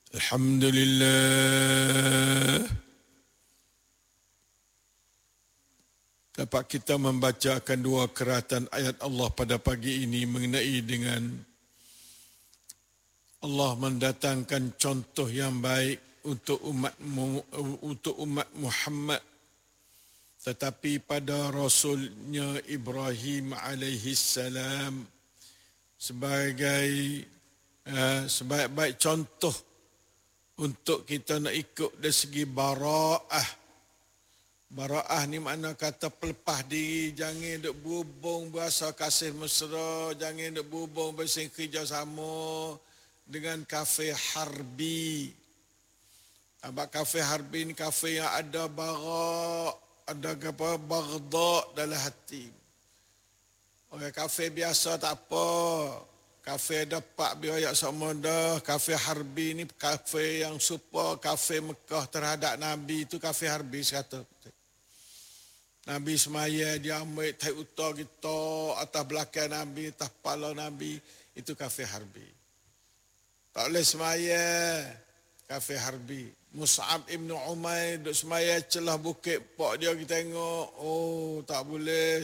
Alhamdulillah, dapat kita membacakan dua keratan ayat Allah pada pagi ini mengenai dengan Allah mendatangkan contoh yang baik untuk umat Muhammad, tetapi pada Rasulnya Ibrahim alaihi salam sebagai sebaik-baik contoh untuk kita nak ikut dari segi bara'ah. Bara'ah ni makna kata pelepah diri, jangan duk berhubung berasa kasih mesra, jangan duk berhubung berasa kerjasama dengan kafir harbi. Sebab kafir harbi ni kafir yang ada bara', ada apa baghdha dalam hati. Orang kafir biasa tak apa. Kafir dapat biaya sama dah. Kafir harbi ni kafir yang super kafir Mekah terhadap Nabi itu kafir harbi sekata. Nabi semaya dia ambil tai utar kita atas belakang Nabi, atas kepala Nabi, itu kafir harbi. Tak boleh semaya kafir harbi. Mus'ab ibn Umair duk semaya celah bukit pak dia kita tengok, oh tak boleh.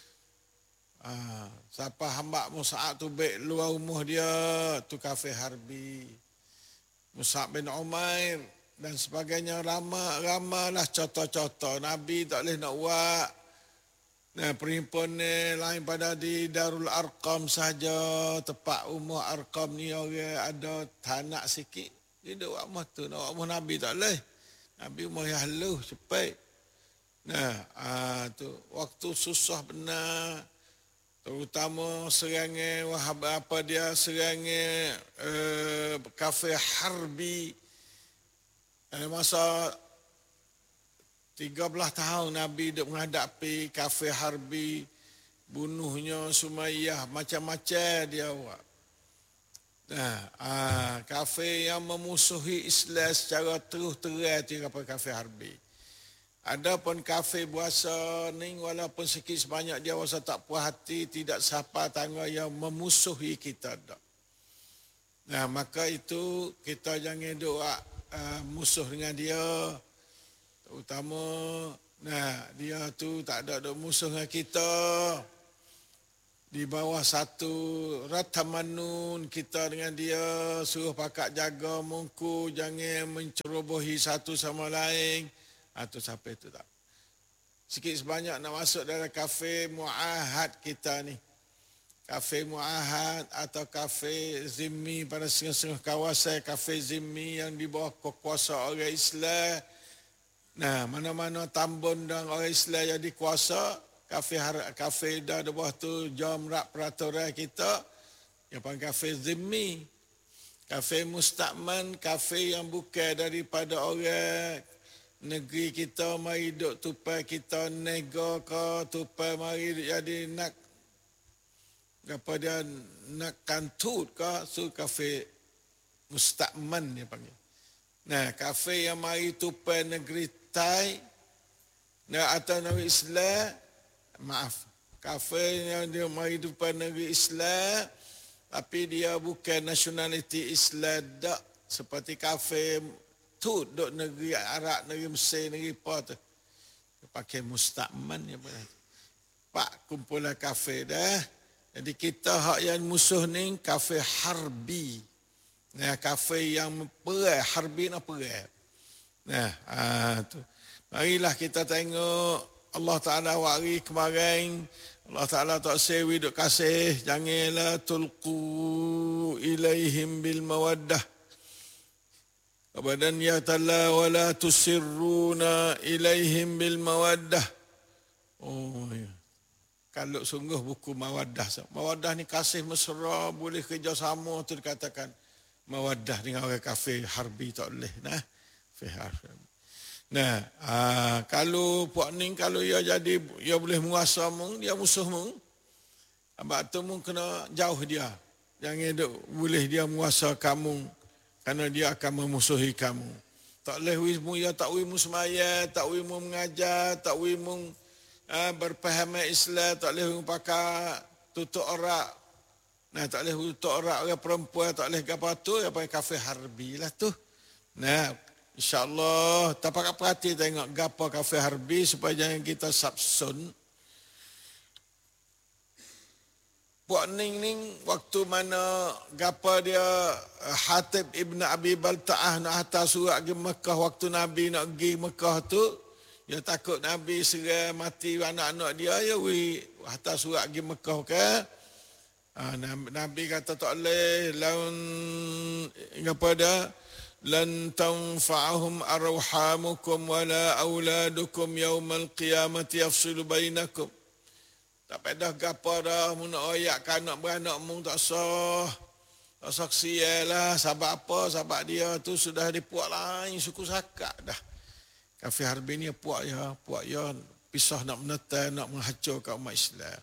Siapa hamba Mus'ab tu baik luar rumah dia, tu kafir harbi. Mus'ab bin Umair dan sebagainya, ramalah contoh-contoh. Nabi tak boleh nak buat. Nah, perhimpun ni lain pada di Darul Arqam saja, tempat rumah Arqam ni orang ada tanak sikit. Dia duk buat rumah tu, nak buat rumah Nabi tak boleh. Nabi rumah yang halus, cepat. Nah, tu waktu susah benar. Terutama serangan Wahab apa dia serangan kafir harbi. Masa 13 tahun Nabi duk menghadapi kafir harbi, bunuhnya Sumayyah, macam-macam dia buat. Kafir yang memusuhi Islam secara terus-terang itu kafir harbi. Adapun kafir buasa ni walaupun sikit sebanyak dia rasa tak puas hati, tidak siapa tangga yang memusuhi kita dak. Nah, maka itu kita jangan doa musuh dengan dia. Terutama dia tu tak ada musuh dengan kita. Di bawah satu ratamanun kita dengan dia, suruh pakak jaga mungku, jangan mencerobohi satu sama lain. Atau sampai itu tak. Sikit sebanyak nak masuk dalam kafe mu'ahad kita ni. Kafe mu'ahad atau kafe zimmi pada setengah-setengah kawasan, kafe zimmi yang di bawah kekuasaan orang Islam. Nah, mana-mana tambun dan orang Islam yang dikuasa, kafe dah di bawah tu jamrak peraturan kita, yang panggil kafe zimmi. Kafe mustakman, kafe yang bukan daripada orang negeri kita, mari duk tupai kita nego ke, tupai mari jadi nak apa dia nak kantut ke, so kafe mustakman dia panggil. Nah, kafe yang mari tupai negeri Thai atau negeri Islam, maaf, kafe yang dia mari tupai negeri Islam tapi dia bukan nationality Islam dak, seperti kafe tu duk negeri Arab, negeri Mesir, negeri apa tu. Pakai mustakman ya benar. Pak kumpulan kafe dah. Jadi kita hak yang musuh ni kafe harbi. Nah, kafe yang perang, harbi nak perang. Nah, tu. Marilah kita tengok Allah Taala wari kemarin, Allah Taala tak sewi duk kasih, janganlah tulqu ilaihim bil mawaddah. Abadan ya ta'ala wa la tusirruna ilaihim bil mawaddah. Oh ya. Kalau sungguh buku mawaddah. Mawaddah ni kasih mesra, boleh kerjasama tu dikatakan. Mawaddah dengan orang kafir harbi tak boleh. Kalau puak ni kalau ia jadi ia boleh menguasa mung, dia musuh mung. Abang tu mung kena jauh dia. Jangan duk boleh dia menguasa kamu. Kerana dia akan memusuhi kamu. Tak boleh wismu ya, tak wimu semaya, tak wimu mengajar, tak wimu berfaham Islam, tak boleh pakai tutup orak. Nah, tak boleh tutup orak orang perempuan, tak boleh apa tu, apa kafir harbi lah tu. Nah, insya-Allah tapak perhati tengok gapo kafe Harbi supaya jangan kita sabsun. Puak Ning waktu mana gapo dia Hatib Ibn Abi Balta'ah nak hantar surat pergi Mekah waktu Nabi nak pergi Mekah tu, dia takut Nabi serai mati anak-anak dia, ya hantar surat pergi Mekah ke. Nabi kata tak boleh, laun apa dah, lan tanfa'ahum arhamukum wala auladukum yaumal qiyamati yafsilu bainakum. Tak payah gapo dah mun nak royak anak beranak mung tak sah. Tak saksi lah sebab apa? Sebab dia tu sudah dipuak lain suku Sakak dah. Kafe Harbi ni puak ya pisah nak menetai, nak menghancurkan umat Islam.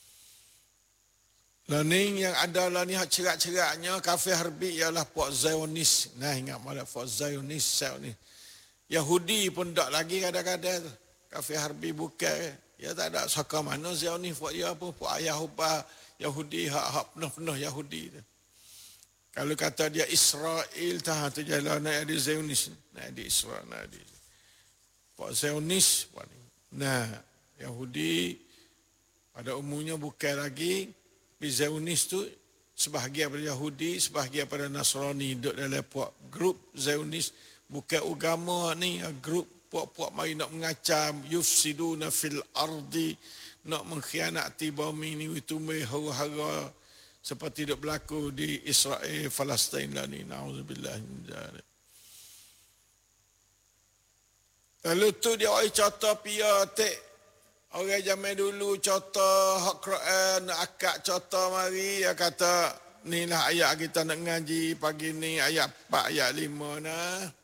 Learning yang ada lah ni cerak-ceraknya Kafe Harbi ialah puak Zionis. Nah, ingat malah puak Zionis ni. Yahudi pun tak lagi kadang-kadang tu. Kafe Harbi bukan. Ya tak ada saka mana Zionis buat dia apa, puak ayah upah Yahudi, hak penuh-penuh Yahudi tu. Kalau kata dia Israel, tu jalan nak ada Zionis, nak ada Israel, nak ada. Puak Zionis, nah Yahudi pada umumnya bukan lagi. Tapi Zionis tu sebahagian pada Yahudi, sebahagian pada Nasrani duduk dalam puak grup Zionis, bukan agama ni, grup puak-puak mari nak mengacam, yufsiduna fil ardi, nak mengkhianati bumi ni, witumai hara-hara seperti duk berlaku di Israel, Palestin lah ni, na'udzubillah min dzalik. Lalu tu dia oi contoh pia tek orang zaman dulu contoh hak Quran akak contoh mari, dia kata inilah ayat kita nak ngaji pagi ni, ayat 4 ayat 5 nah.